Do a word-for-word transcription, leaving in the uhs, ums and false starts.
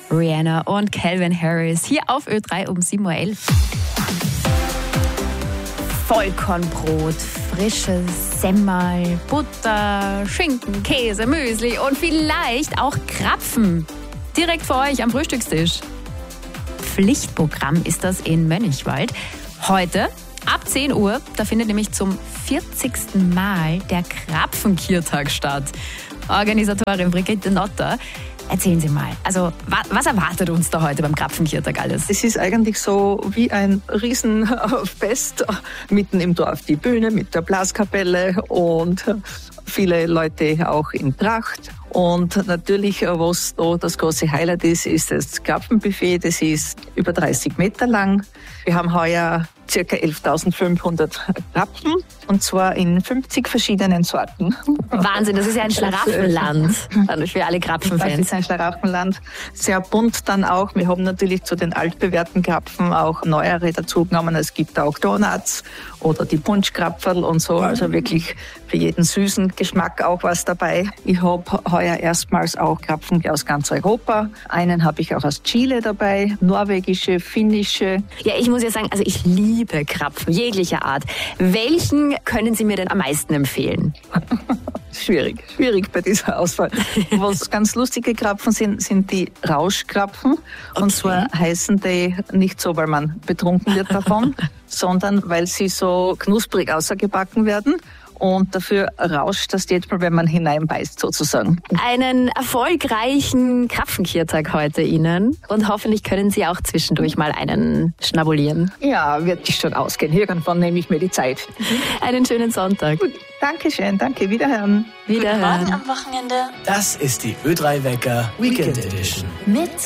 Rihanna und Calvin Harris hier auf Ö drei um sieben Uhr elf. Vollkornbrot, frisches Semmel, Butter, Schinken, Käse, Müsli und vielleicht auch Krapfen. Direkt vor euch am Frühstückstisch. Pflichtprogramm ist das in Mönchwald. Heute ab zehn Uhr, da findet nämlich zum vierzigsten Mal der Krapfenkirtag statt. Organisatorin Brigitte Notter. Erzählen Sie mal, also was erwartet uns da heute beim Krapfenkirtag alles? Es ist eigentlich so wie ein Riesenfest mitten im Dorf. Die Bühne mit der Blaskapelle und viele Leute auch in Tracht. Und natürlich, was da das große Highlight ist, ist das Krapfenbuffet. Das ist über dreißig Meter lang. Wir haben heuer circa elftausendfünfhundert Krapfen und zwar in fünfzig verschiedenen Sorten. Wahnsinn, das ist ja ein Schlaraffenland für alle Krapfenfans. Das ist ein Schlaraffenland. Sehr bunt dann auch. Wir haben natürlich zu den altbewährten Krapfen auch neuere dazugenommen. Es gibt auch Donuts oder die Punschkrapferl und so. Also wirklich für jeden süßen Geschmack auch was dabei. Ich habe heuer erstmals auch Krapfen aus ganz Europa. Einen habe ich auch aus Chile dabei, norwegische, finnische. Ja, ich muss ja sagen, also ich liebe Krapfen jeglicher Art. Welchen können Sie mir denn am meisten empfehlen? Schwierig, schwierig bei dieser Auswahl. Was ganz lustige Krapfen sind, sind die Rauschkrapfen. Okay. Und zwar heißen die nicht so, weil man betrunken wird davon, sondern weil sie so knusprig außergebacken werden. Und dafür rauscht das jetzt mal, wenn man hineinbeißt sozusagen. Einen erfolgreichen Krapfenkirtag heute Ihnen. Und hoffentlich können Sie auch zwischendurch mal einen schnabulieren. Ja, wird sich schon ausgehen. Irgendwann nehme ich mir die Zeit. Einen schönen Sonntag. Gut, Dankeschön, danke. Wiederhören. Wiederhören. Guten Morgen am Wochenende. Das ist die Ö drei Wecker Weekend Edition. Mit